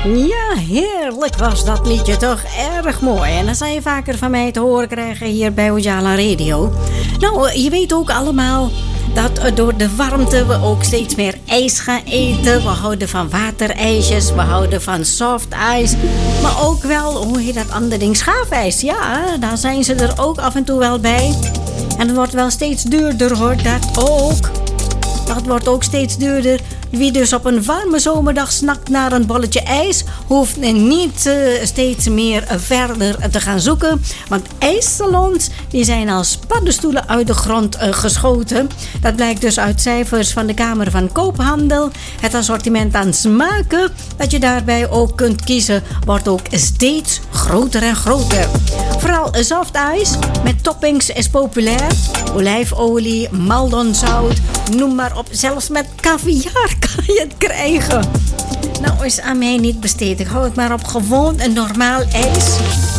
Ja, heerlijk was dat liedje toch. Erg mooi. En dat zal je vaker van mij te horen krijgen hier bij Ujala Radio. Nou, je weet ook allemaal dat door de warmte we ook steeds meer ijs gaan eten. We houden van waterijsjes, we houden van soft ijs. Maar ook wel, hoe heet dat andere ding? Schaafijs. Ja, daar zijn ze er ook af en toe wel bij. En het wordt wel steeds duurder hoor, dat ook. Dat wordt ook steeds duurder. Wie dus op een warme zomerdag snakt naar een bolletje ijs, hoeft niet steeds meer verder te gaan zoeken. Want ijssalons die zijn als paddenstoelen uit de grond geschoten. Dat blijkt dus uit cijfers van de Kamer van Koophandel. Het assortiment aan smaken dat je daarbij ook kunt kiezen wordt ook steeds groter en groter. Vooral soft ijs met toppings is populair. Olijfolie, maldonzout, noem maar op. Zelfs met caviar kan je het krijgen. Nou, is aan mij niet besteed. Ik hou het maar op gewoon een normaal ijs.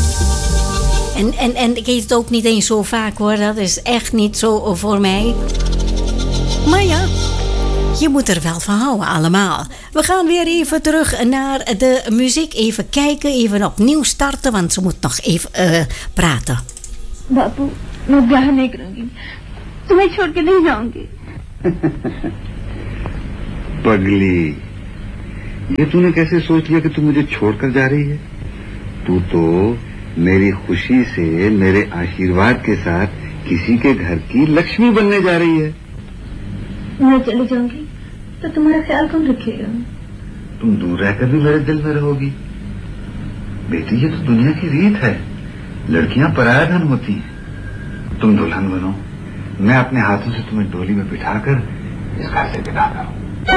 En ik eet het ook niet eens zo vaak hoor. Dat is echt niet zo voor mij. Maar ja, je moet er wel van houden allemaal. We gaan weer even terug naar de muziek. Even kijken, even opnieuw starten. Want ze moet nog even praten. बापू मैं ब्याह नहीं करूंगी तुम्हें छोड़ के नहीं जाऊंगी पगली ये तूने कैसे सोच लिया कि तू मुझे छोड़कर जा रही है तू तो मेरी खुशी से मेरे आशीर्वाद के साथ किसी के घर की लक्ष्मी बनने जा रही है मैं चली जाऊंगी तो तुम्हारा ख्याल कौन रखेगा तुम दूर रहकर भी मेरे दिल में रहोगी बेटी ये तो दुनिया की रीत है लड़कियां पराया धन होती हैं तुम दुल्हन बनो मैं अपने हाथों से तुम्हें डोली में बिठाकर इस घर से विदा करूं